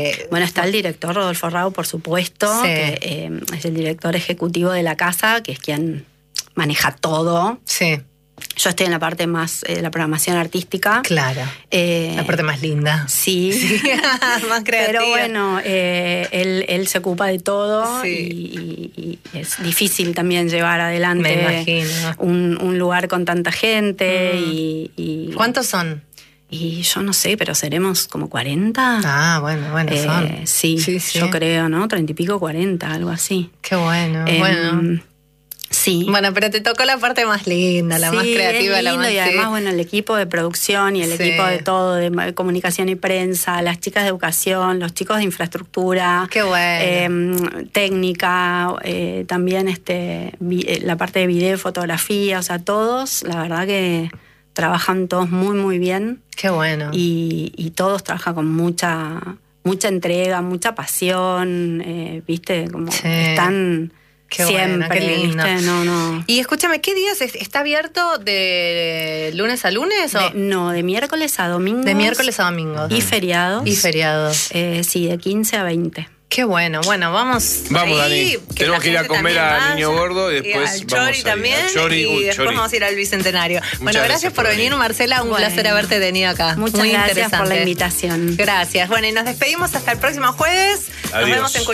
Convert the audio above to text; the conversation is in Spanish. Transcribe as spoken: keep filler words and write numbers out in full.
Bueno, está el director Rodolfo Rau, por supuesto, Sí. que eh, es el director ejecutivo de la casa, que es quien maneja todo. Sí, Yo estoy en la parte más eh, de la programación artística. claro. Eh, La parte más linda. Sí. Sí. Más creativa. Pero bueno, eh, él, él se ocupa de todo. Sí. y, y- y es difícil también llevar adelante Me imagino. un, un lugar con tanta gente. Mm. y, y, ¿Cuántos son? y yo no sé, pero seremos como cuarenta. Ah, bueno, bueno, Eh, son. sí, Sí, sí. yo creo, ¿no? Treinta y pico, cuarenta, algo así. Qué bueno, Em, bueno. Sí. Bueno, pero te tocó la parte más linda, la Sí, más creativa, es la lindo, más... y además, sí. bueno, el equipo de producción y el Sí. equipo de todo, de ma- comunicación y prensa, las chicas de educación, los chicos de infraestructura, Qué bueno. eh, técnica, eh, también este vi- eh, la parte de video, fotografía, o sea, todos, la verdad que trabajan todos muy, muy bien. Qué bueno. Y, y todos trabajan con mucha mucha entrega, mucha pasión, eh, ¿viste? Como Sí. están Qué siempre, bueno, qué lindo. ¿viste? No, no. Y escúchame, ¿qué días es- está abierto de lunes a lunes? O De, no, de miércoles a domingo. de miércoles a domingo. Y feriados. Y feriados. Eh, sí, de quince a veinte. Qué bueno, bueno, vamos. Vamos, ahí, Dani. Tenemos la que ir a gente comer también a Niño vaya, Gordo y después al vamos Chori a ir también. al Chori, y uy, después Chori. vamos a ir al Bicentenario. bueno, gracias gracias por por venir, venir. Marcela. Un Bueno. placer haberte tenido acá. Muchas Muy gracias interesante. por la invitación. Gracias. Bueno, y nos despedimos hasta el próximo jueves. Nos Adiós. vemos en